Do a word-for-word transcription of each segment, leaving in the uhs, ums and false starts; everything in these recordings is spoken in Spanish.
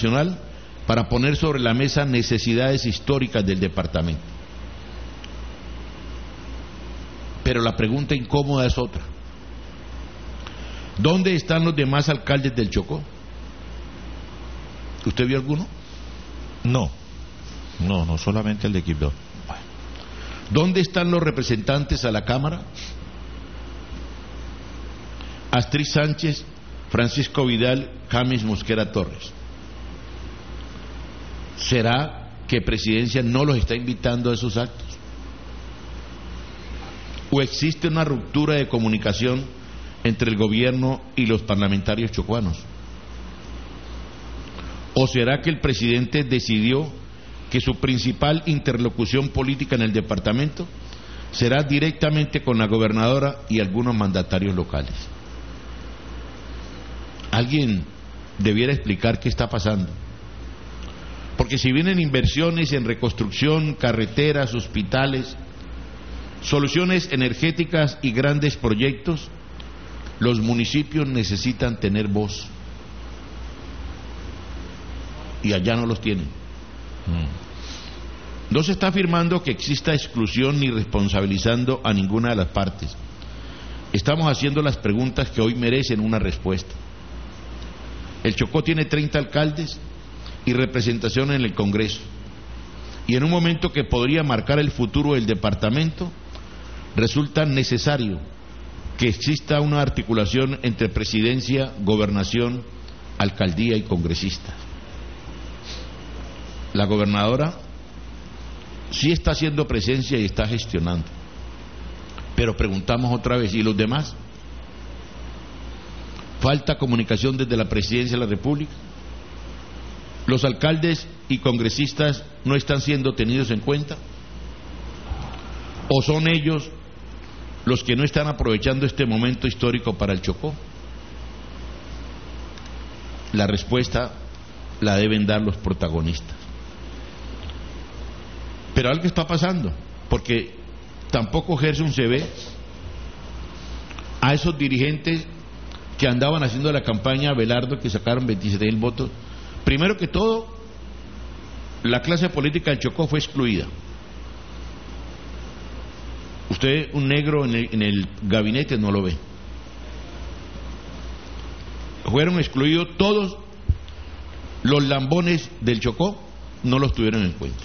nacional para poner sobre la mesa necesidades históricas del departamento. Pero la pregunta incómoda es otra. ¿Dónde están los demás alcaldes del Chocó? ¿Usted vio alguno? No, no, no solamente el de Quibdó. ¿Dónde están los representantes a la Cámara? Astrid Sánchez, Francisco Vidal, James Mosquera Torres. ¿Será que Presidencia no los está invitando a esos actos? ¿O existe una ruptura de comunicación entre el gobierno y los parlamentarios chocuanos? ¿O será que el presidente decidió que su principal interlocución política en el departamento será directamente con la gobernadora y algunos mandatarios locales? Alguien debiera explicar qué está pasando. Porque si vienen inversiones en reconstrucción, carreteras, hospitales, soluciones energéticas y grandes proyectos, los municipios necesitan tener voz. Y allá no los tienen. Mm. No se está afirmando que exista exclusión ni responsabilizando a ninguna de las partes. Estamos haciendo las preguntas que hoy merecen una respuesta. El Chocó tiene treinta alcaldes y representación en el Congreso. Y en un momento que podría marcar el futuro del departamento, resulta necesario que exista una articulación entre presidencia, gobernación, alcaldía y congresistas. La gobernadora sí está haciendo presencia y está gestionando. Pero preguntamos otra vez, ¿y los demás? ¿Falta comunicación desde la Presidencia de la República? ¿Los alcaldes y congresistas no están siendo tenidos en cuenta? ¿O son ellos los que no están aprovechando este momento histórico para el Chocó? La respuesta la deben dar los protagonistas. Pero algo está pasando, porque tampoco Gerson se ve a esos dirigentes que andaban haciendo la campaña Abelardo, que sacaron veintisiete mil votos. Primero que todo, la clase política del Chocó fue excluida. Usted, un negro en el, en el gabinete, no lo ve. Fueron excluidos todos los lambones del Chocó, no los tuvieron en cuenta.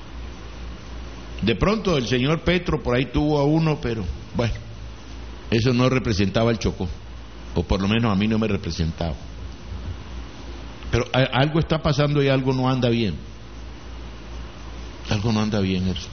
De pronto el señor Petro por ahí tuvo a uno, pero bueno, eso no representaba el Chocó, o por lo menos a mí no me representaba. Pero algo está pasando y algo no anda bien. Algo no anda bien eso.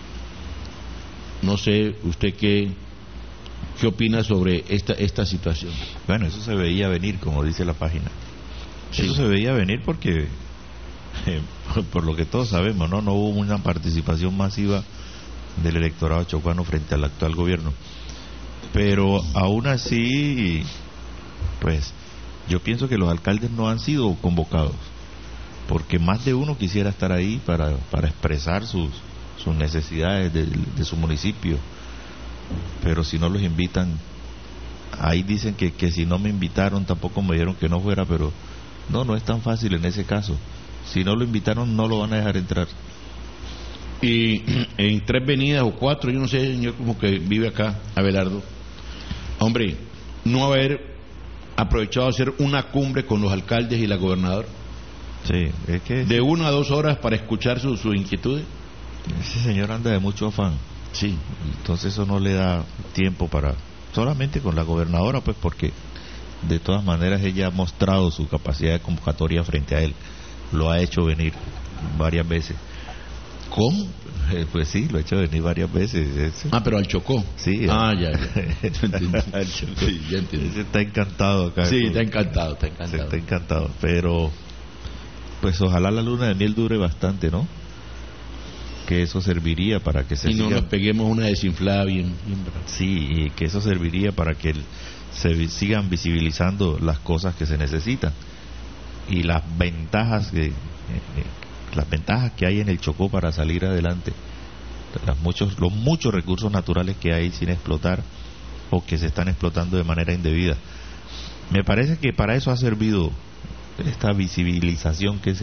No sé usted qué qué opina sobre esta esta situación. Bueno, eso se veía venir, como dice la página. Sí. Eso se veía venir porque eh, por lo que todos sabemos, no no hubo una participación masiva del electorado chocuano frente al actual gobierno. Pero aún así, pues yo pienso que los alcaldes no han sido convocados, porque más de uno quisiera estar ahí para para expresar sus sus necesidades de, de su municipio, pero si no los invitan, ahí dicen que, que si no me invitaron tampoco me dijeron que no fuera, pero no, no es tan fácil en ese caso. Si no lo invitaron, no lo van a dejar entrar. Y en tres venidas o cuatro, yo no sé, señor, como que vive acá, Abelardo, hombre, no haber aprovechado de hacer una cumbre con los alcaldes y la gobernadora. Sí, es que de una a dos horas para escuchar sus su inquietudes. Ese señor anda de mucho afán. Sí. Entonces eso no le da tiempo para... Solamente con la gobernadora, pues porque de todas maneras ella ha mostrado su capacidad de convocatoria frente a él. Lo ha hecho venir varias veces. ¿Cómo? Eh, pues sí, lo ha hecho venir varias veces. Ese... Ah, pero al Chocó. Sí. Ah, ya, ya. Sí, ya entiendo. Ese está encantado acá. Sí, está encantado, está encantado. Está encantado, pero pues ojalá la luna de miel dure bastante, ¿no? Que eso serviría para que se y no siga... nos peguemos una desinflada bien, bien brava. Sí, y que eso serviría para que el, se sigan visibilizando las cosas que se necesitan y las ventajas que, eh, las ventajas que hay en el Chocó para salir adelante, las muchos, los muchos recursos naturales que hay sin explotar o que se están explotando de manera indebida. Me parece que para eso ha servido esta visibilización que se